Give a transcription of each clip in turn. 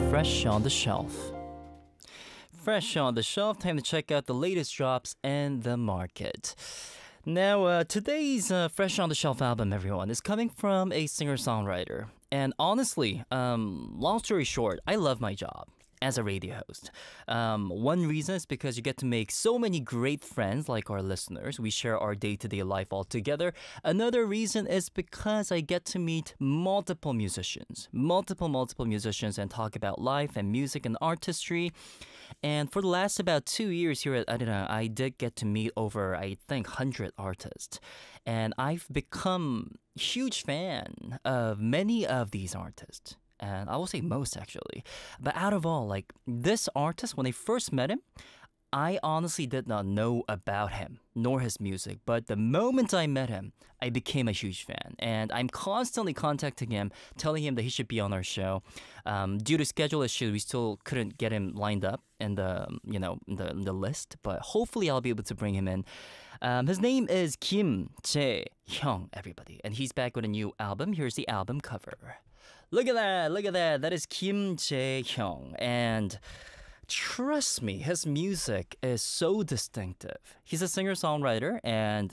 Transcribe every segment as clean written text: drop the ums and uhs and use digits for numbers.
Fresh on the Shelf. Fresh on the Shelf, time to check out the latest drops in the market. Now, today's Fresh on the Shelf album, everyone, is coming from a singer-songwriter. And honestly, long story short, I love my job as a radio host. One reason is because you get to make so many great friends like our listeners. We share our day-to-day life all together. Another reason is because I get to meet multiple musicians, multiple musicians, and talk about life and music and artistry. And for the last about 2 years here at Adina, I did get to meet over, I think, 100 artists. And I've become a huge fan of many of these artists. And I will say most, actually. But out of all, like, this artist, when I first met him, I honestly did not know about him, nor his music. But the moment I met him, I became a huge fan. And I'm constantly contacting him, telling him that he should be on our show. Due to schedule issues, we still couldn't get him lined up in the, the list. But hopefully I'll be able to bring him in. His name is Kim Jae-hyung, everybody. And he's back with a new album. Here's the album cover. Look at that. That is Kim Jae-hyung. And trust me, his music is so distinctive. He's a singer-songwriter, and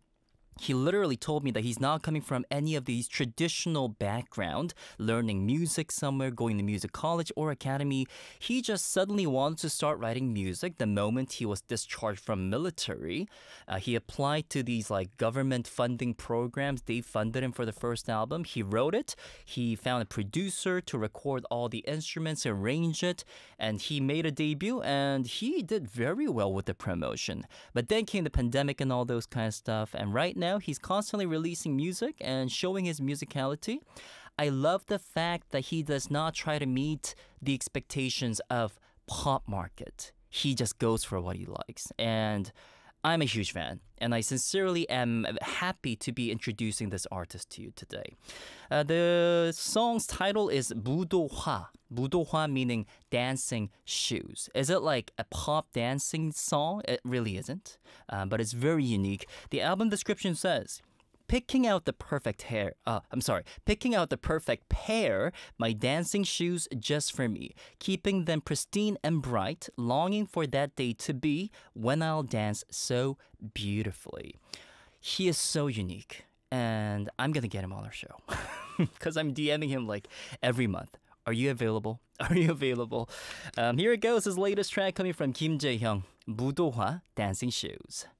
he literally told me that he's not coming from any of these traditional background, learning music somewhere, going to music college or academy. He just suddenly wanted to start writing music the moment he was discharged from military. He applied to these like government funding programs. They funded him for the first album. He wrote it. He found a producer to record all the instruments, arrange it, and he made a debut, and he did very well with the promotion. But then came the pandemic and all those kind of stuff, and right now he's constantly releasing music and showing his musicality. I love the fact that he does not try to meet the expectations of pop market. He just goes for what he likes. And I'm a huge fan, and I sincerely am happy to be introducing this artist to you today. The song's title is 무도화. 무도화 meaning dancing shoes. Is it like a pop dancing song? It really isn't, but it's very unique. The album description says, picking out the perfect pair, my dancing shoes just for me, keeping them pristine and bright, longing for that day to be when I'll dance so beautifully. He is so unique, and I'm gonna get him on our show because I'm DMing him like every month. Are you available? Are you available? Here it goes, his latest track coming from Kim Jae-hyung, 무도화, Dancing Shoes.